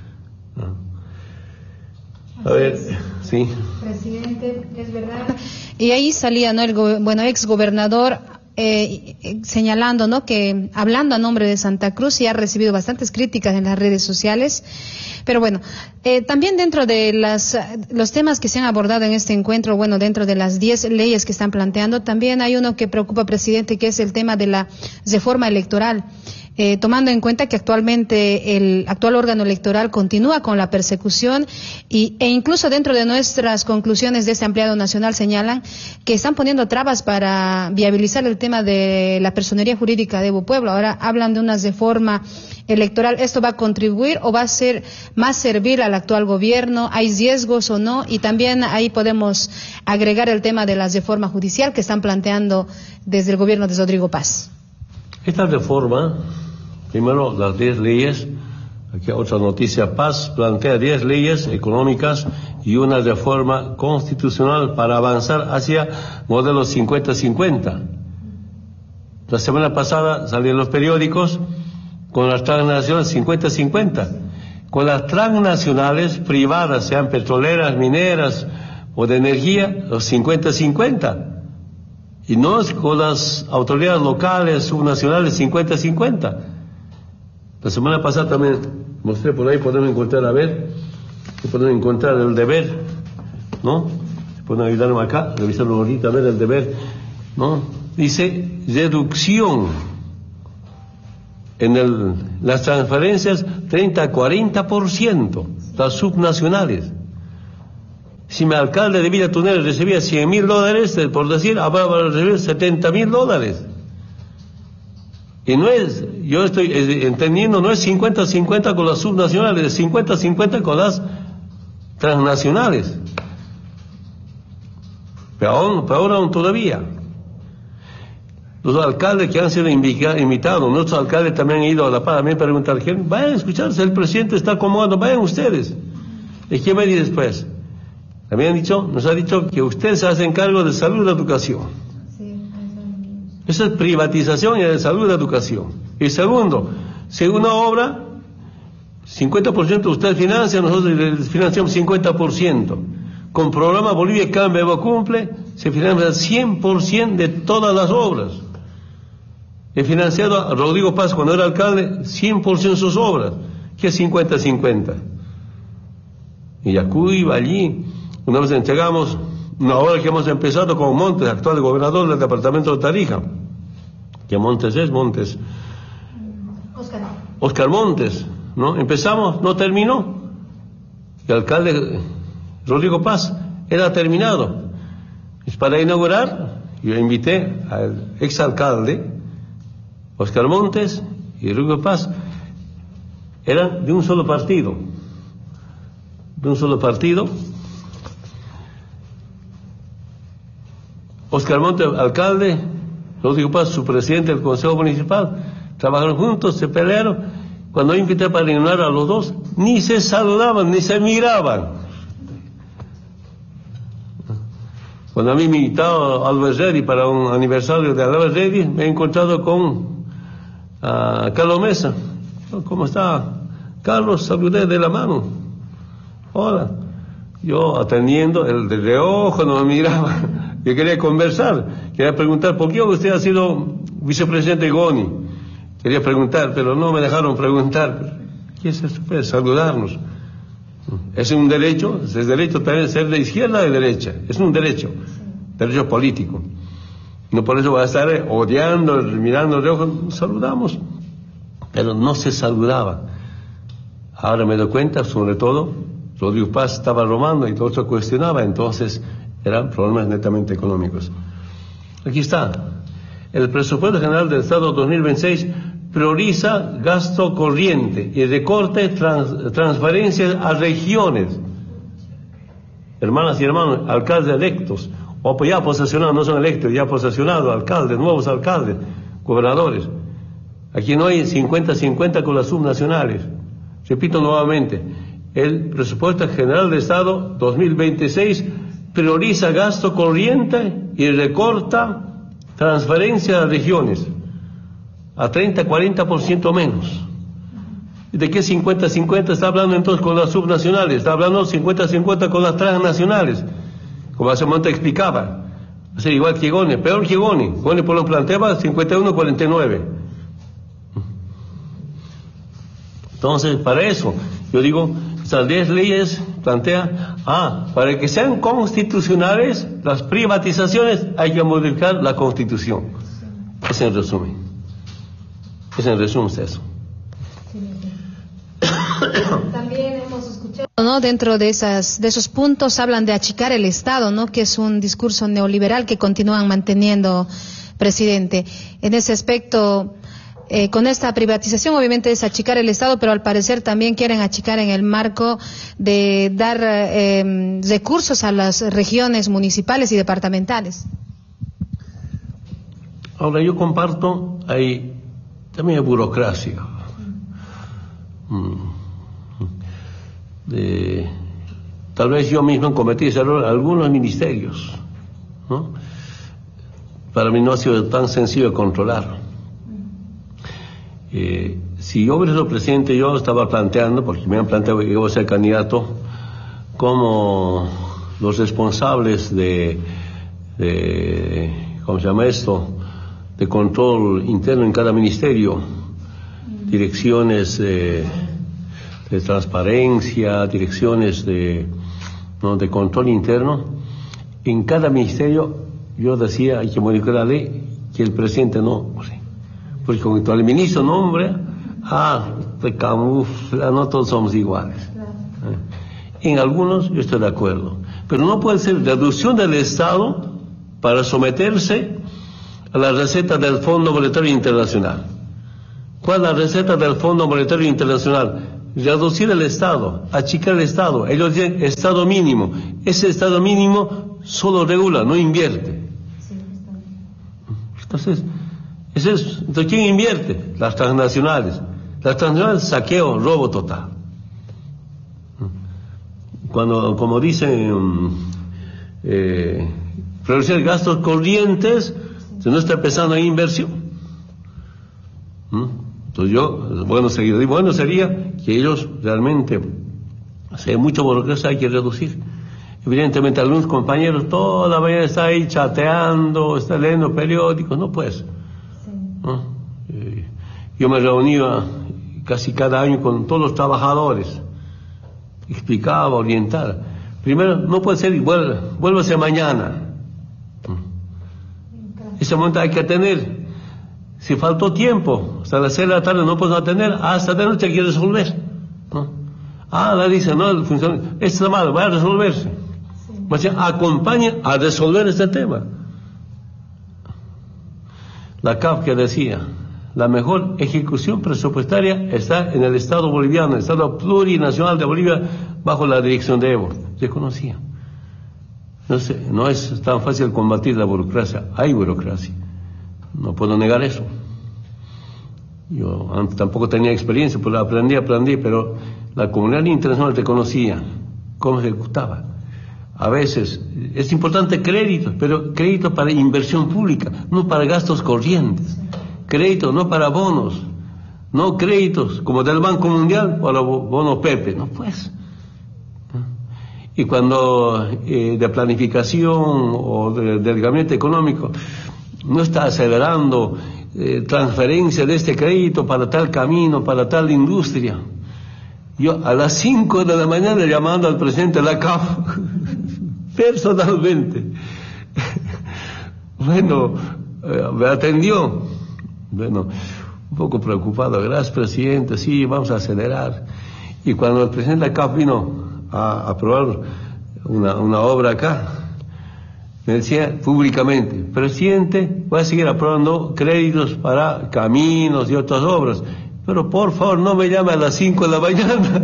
A ver, sí. Presidente, es verdad. Y ahí salía, ¿no? El ex gobernador señalando, ¿no?, que hablando a nombre de Santa Cruz y ha recibido bastantes críticas en las redes sociales. Pero bueno, también dentro de los temas que se han abordado en este encuentro, bueno, dentro de las 10 leyes que están planteando, también hay uno que preocupa, presidente, que es el tema de la reforma electoral. Tomando en cuenta que actualmente el actual órgano electoral continúa con la persecución e incluso dentro de nuestras conclusiones de este ampliado nacional señalan que están poniendo trabas para viabilizar el tema de la personería jurídica de Evo Pueblo. Ahora hablan de una reforma electoral. ¿Esto va a contribuir o va a ser más servir al actual gobierno? ¿Hay riesgos o no? Y también ahí podemos agregar el tema de la reforma judicial que están planteando desde el gobierno de Rodrigo Paz. Esta reforma, primero las 10 leyes, aquí otra noticia, Paz plantea 10 leyes económicas y una reforma constitucional para avanzar hacia modelos 50-50. La semana pasada salieron en los periódicos con las transnacionales 50-50, con las transnacionales privadas, sean petroleras, mineras o de energía, los 50-50. Y no es con las autoridades locales, subnacionales, 50-50. La semana pasada también mostré por ahí, podemos encontrar, a ver, podemos encontrar el deber, ¿no? Pueden ayudarme acá, revisarlo ahorita, a ver el deber, ¿no? Dice reducción en las transferencias 30-40%, las subnacionales. Si mi alcalde de Villa Tunera recibía $100,000, por decir, ahora va a recibir $70,000. Y no es, yo estoy entendiendo, no es 50-50 con las subnacionales, es 50-50 con las transnacionales. Peor aún todavía. Los alcaldes que han sido invitados, nuestros alcaldes también han ido a La Paz, también preguntar, vayan a escucharse, el presidente está acomodando, vayan ustedes. ¿Y qué me dice después? También nos ha dicho que ustedes se hacen cargo de salud y educación. Eso es privatización y de salud y educación. Y segundo, si una obra, 50% ustedes financian, nosotros les financiamos 50%. Con programa Bolivia Cambia, Evo Cumple, se financia 100% de todas las obras. He financiado a Rodrigo Paz cuando era alcalde 100% de sus obras, que es 50-50. Y Yacuy, allí, una vez entregamos una obra que hemos empezado con Montes, actual gobernador del departamento de Tarija. ¿Qué Montes es? Montes. Oscar Montes, ¿no? Empezamos, no terminó. El alcalde Rodrigo Paz era terminado. Es para inaugurar, yo invité al exalcalde Oscar Montes y Rodrigo Paz. Eran de un solo partido. De un solo partido. Oscar Montes, alcalde, Rodrigo Paz, su presidente del Consejo Municipal, trabajaron juntos, se pelearon. Cuando yo invité para inaugurar a los dos, ni se saludaban, ni se miraban. Cuando a mí me invitaba Albert Redi para un aniversario de Albert Redi, me he encontrado con Carlos Mesa. ¿Cómo está? Carlos, saludé de la mano. Hola. Yo atendiendo, el de reojo no me miraba. Yo quería conversar, quería preguntar, ¿por qué usted ha sido vicepresidente de GONI? Quería preguntar, pero no me dejaron preguntar. ¿Qué es eso? Puede saludarnos. Es un derecho, es derecho también ser de izquierda o de derecha. Es un derecho político. No por eso va a estar odiando, mirando de ojo. Saludamos, pero no se saludaba. Ahora me doy cuenta, sobre todo, Rodrigo Paz estaba robando y todo eso cuestionaba, entonces eran problemas netamente económicos. Aquí está. El presupuesto general del Estado 2026 prioriza gasto corriente y recorte transferencias a regiones. Hermanas y hermanos, alcaldes electos, o ya posesionados, no son electos, ya posesionados, alcaldes, nuevos alcaldes, gobernadores. Aquí no hay 50-50 con las subnacionales. Repito nuevamente, el presupuesto general del Estado 2026 prioriza gasto corriente y recorta transferencias a regiones a 30-40% menos. ¿De qué 50-50 está hablando entonces con las subnacionales? Está hablando 50-50 con las transnacionales, como hace un momento explicaba. O sea, igual que GONI, peor que GONI. GONI por lo planteaba 51-49. Entonces, para eso, yo digo, estas 10 leyes plantea, para que sean constitucionales, las privatizaciones hay que modificar la Constitución. Es en resumen. Es en resumen eso. También hemos escuchado, ¿no? Dentro de esos puntos hablan de achicar el Estado, ¿no? Que es un discurso neoliberal que continúan manteniendo, presidente. En ese aspecto, con esta privatización obviamente es achicar el Estado, pero al parecer también quieren achicar en el marco de dar recursos a las regiones municipales y departamentales. Ahora yo comparto, también hay burocracia. Tal vez yo mismo cometí ese error en algunos ministerios, ¿no? Para mí no ha sido tan sencillo controlar. Si yo hubiera sido presidente, yo estaba planteando, porque me han planteado que yo voy a ser candidato, como los responsables ¿cómo se llama esto?, de control interno en cada ministerio, direcciones de transparencia, direcciones de control interno. En cada ministerio yo decía, hay que modificar la ley, que el presidente no, porque cuando el ministro nombra, se camufla, no todos somos iguales. En algunos yo estoy de acuerdo, pero no puede ser reducción del Estado para someterse a la receta del Fondo Monetario Internacional. ¿Cuál es la receta del Fondo Monetario Internacional? Reducir el Estado, achicar el Estado. Ellos dicen Estado mínimo. Ese Estado mínimo solo regula, no invierte. Entonces, entonces, ¿quién invierte? Las transnacionales. Las transnacionales, saqueo, robo total. Cuando, como dicen, reducir gastos corrientes, se no está pensando en inversión. Entonces bueno sería que ellos realmente, si hay mucha burocracia, hay que reducir. Evidentemente algunos compañeros toda la mañana están ahí chateando, están leyendo periódicos, no pues. Yo me reunía casi cada año con todos los trabajadores, explicaba, orientaba. Primero, no puede ser, vuélvase mañana. Ese momento hay que atender. Si faltó tiempo, hasta las 6 de la tarde no puedes atender, hasta de noche hay que resolver. La dice, no, el funcionario, esto está mal, va a resolverse. O sea, acompaña a resolver este tema. La CAF que decía, la mejor ejecución presupuestaria está en el Estado boliviano, el Estado plurinacional de Bolivia, bajo la dirección de Evo. Reconocía. No es tan fácil combatir la burocracia, hay burocracia. No puedo negar eso. Yo antes tampoco tenía experiencia, pero aprendí, pero la comunidad internacional reconocía cómo ejecutaba. A veces es importante créditos, pero créditos para inversión pública, no para gastos corrientes. Créditos no para bonos, no créditos como del Banco Mundial para bonos Pepe, no pues. Y cuando de planificación o del gabinete económico no está acelerando transferencia de este crédito para tal camino, para tal industria. Yo a las 5 de la mañana llamando al presidente de la CAF, personalmente. Bueno, me atendió. Bueno, un poco preocupado. Gracias, presidente, sí, vamos a acelerar. Y cuando el presidente de la CAF vino a aprobar una obra acá, me decía públicamente, presidente, voy a seguir aprobando créditos para caminos y otras obras, pero por favor no me llame a las 5 de la mañana.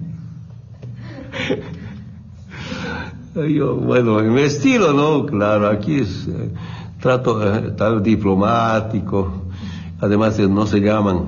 Yo, bueno, en mi estilo, ¿no? Claro, aquí trato tal diplomático, además no se llaman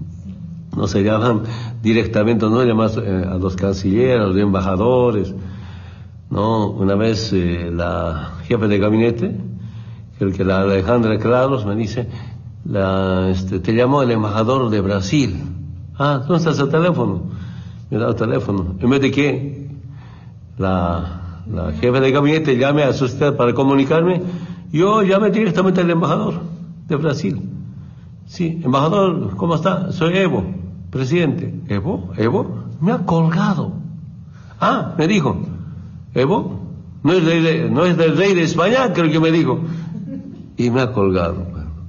directamente, no llaman a los cancilleres, a los embajadores. No, una vez la jefe de gabinete, la Alejandra Claros, me dice, te llamó el embajador de Brasil. ¿Dónde está ese teléfono? Me da el teléfono. En vez de que la jefe de gabinete llame a usted para comunicarme, yo llamé directamente al embajador de Brasil. Sí, embajador, ¿cómo está? Soy Evo, presidente. ¿Evo? Me ha colgado. Me dijo, Evo, no es del rey de España, creo que me dijo. Y me ha colgado.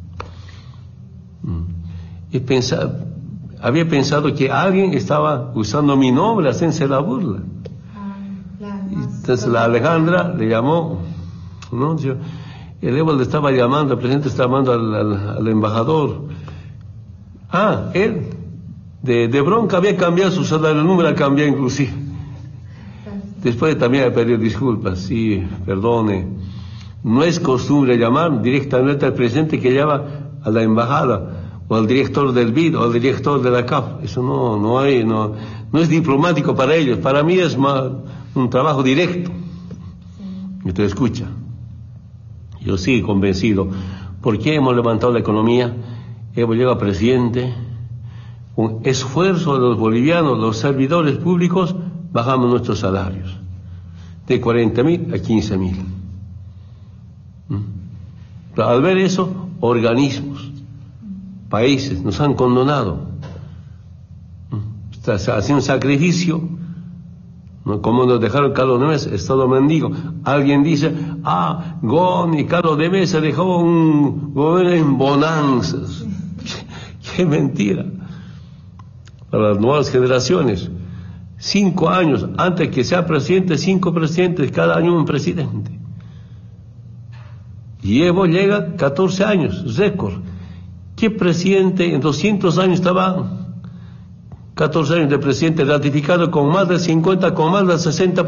Había pensado que alguien estaba usando mi nombre, haciéndose la burla. Entonces la Alejandra le llamó, ¿no? El Evo le estaba llamando, el presidente estaba llamando al embajador. Él, de bronca, había cambiado su salario, el número ha cambiado inclusive. Después también ha pedido disculpas, sí, perdone. No es costumbre llamar directamente al presidente que llama a la embajada, o al director del BID, o al director de la CAF. Eso no es diplomático para ellos. Para mí es más un trabajo directo. Y te escucha. Yo sigo convencido. ¿Por qué hemos levantado la economía? Hemos llegado a presidente. Con esfuerzo de los bolivianos, los servidores públicos, bajamos nuestros salarios de 40.000 a 15.000. Pero al ver eso, organismos, países nos han condonado. Está haciendo un sacrificio, ¿no? Como nos dejaron Carlos de Mesa, Estado mendigo. Alguien dice, Gon y Carlos de Mesa dejó un gobierno en bonanzas. ¡Qué mentira! Para las nuevas generaciones, 5 años antes que sea presidente, 5 presidentes, cada año un presidente. Y Evo llega 14 años, récord. ¿Qué presidente en 200 años estaba 14 años de presidente ratificado con más de 50, con más de 60